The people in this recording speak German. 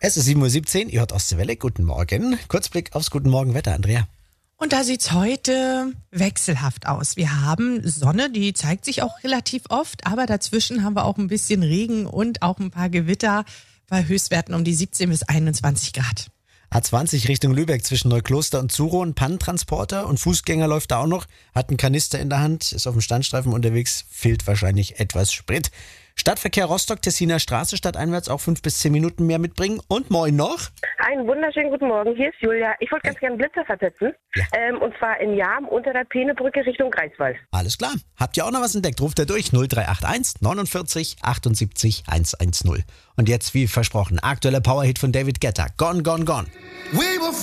Es ist 7:17 Uhr, ihr hört Ostwelle. Guten Morgen. Kurzblick aufs Guten Morgen Wetter, Andrea. Und da sieht's heute wechselhaft aus. Wir haben Sonne, die zeigt sich auch relativ oft, aber dazwischen haben wir auch ein bisschen Regen und auch ein paar Gewitter bei Höchstwerten um die 17 bis 21 Grad. A20 Richtung Lübeck zwischen Neukloster und Zuro, ein Pannentransporter und Fußgänger läuft da auch noch, hat einen Kanister in der Hand, ist auf dem Standstreifen unterwegs, fehlt wahrscheinlich etwas Sprit. Stadtverkehr Rostock, Tessiner Straße, stadteinwärts auch 5 bis 10 Minuten mehr mitbringen. Und moin noch. Einen wunderschönen guten Morgen, hier ist Julia. Ich wollte ganz gerne Blitzer versetzen. Ja. Und zwar in Jarm unter der Peenebrücke Richtung Greifswald. Alles klar. Habt ihr auch noch was entdeckt? Ruft ihr durch 0381 49 78 110. Und jetzt, wie versprochen, aktueller Powerhit von David Guetta. Gone, gone, gone.